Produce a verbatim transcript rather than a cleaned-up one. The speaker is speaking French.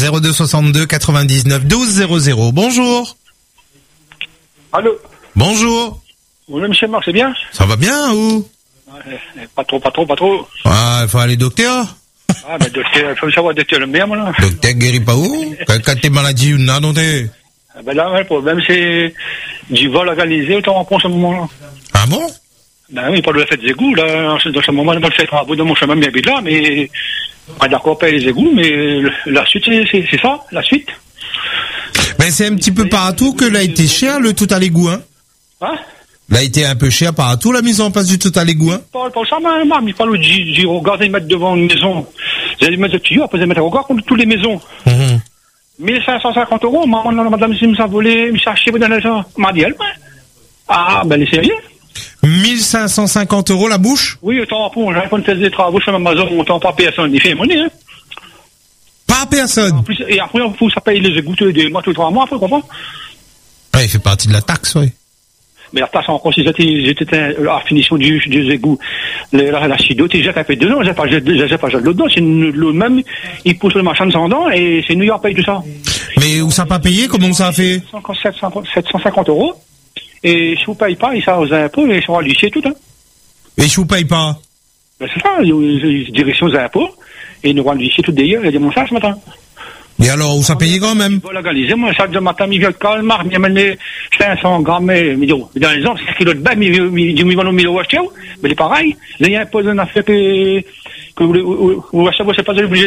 zéro deux soixante-deux quatre-vingt-dix-neuf douze zéro zéro. Bonjour. Allô. Bonjour. Oui, monsieur Marc, c'est bien? Ça va bien ou? Ouais, pas trop, pas trop, pas trop. Ah, il faut aller docteur. Ah, mais docteur, il faut savoir docteur le meilleur, moi, là. Docteur guérit pas où? Quand, quand t'es maladie ou non, non t'es. Ah, ben là, le problème, c'est du vol organisé, autant en ce moment-là. Ah bon? Ben oui, pas de la fête des égouts, là. Dans ce moment, on va le faire à bout de mon chemin, mais là, mais, pas d'accord, payer les égouts, mais la suite, c'est, c'est, c'est ça, la suite. Mais c'est un petit peu partout que l'a été cher le tout à l'égout, hein? Hein? L'a été un peu cher partout la mise en place du tout à l'égout, hein? Pas, pas ça, mais, mais il parle du, du regard, ils mettent devant une maison. Ils allaient mettre le tuyau, après ils mettent un regard contre toutes les maisons. Mmh. mille cinq cent cinquante euros, maman, madame, si me ça volé, me chercher, vous donnez ça. M'a dit, elle, ah, ben, c'est rien. mille cinq cent cinquante euros la bouche? Oui, autant pour, j'avais pas de faire des travaux, je fais ma maison, autant pas personne, il fait monnaie, hein. Pas personne. En plus, et après, il faut ça paye les égouts tous les deux mois, tous les trois mois, après, comprends? Ouais, il fait partie de la taxe, oui. Mais la taxe, encore, si j'étais, j'étais à la finition du, du égout, la, la, la chido, tu jette un peu dedans, j'ai pas, j'ai, j'ai pas, j'ai de l'eau dedans, c'est l'eau même, il pousse le machin sans dents, et c'est New York paye tout ça. Mais où ça pas payé, comment ça a fait? sept cent cinquante euros. Et si vous payez pas, ils sont aux impôts, et ils sont à l'huissier tout, hein. Et je vous paye pas? Ben, c'est ça, ils direction aux impôts, et ils nous rendent l'huissier tout d'ailleurs, il y a des monstres ce matin. Et alors, où ça payait quand même? Voilà, organisé, moi, chaque matin, il vient de calmar, il m'a mis cinq cents grammes, mais, mais dans les ans, c'est un kilo de bain, mais il dit, il va nous mettre au acheter, mais c'est pareil. Là, il y a un peu d'un affaire que, que vous, vous, vous achetez, c'est pas obligé